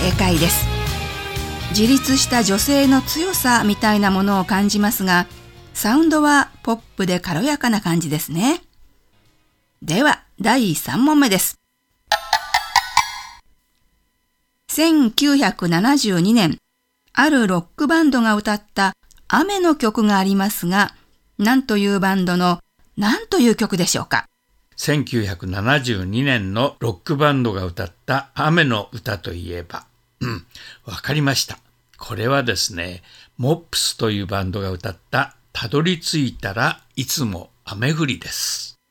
正解です。自立した女性の強さみたいなものを感じますが、サウンドはポップで軽やかな感じですね。では、第3問目です。1972年、あるロックバンドが歌った雨の曲がありますが、何というバンドの何という曲でしょうか。 1972年のロックバンドが歌った雨の歌といえば、わかりました。これはですね、モップスというバンドが歌ったたどり着いたらいつも雨降りです。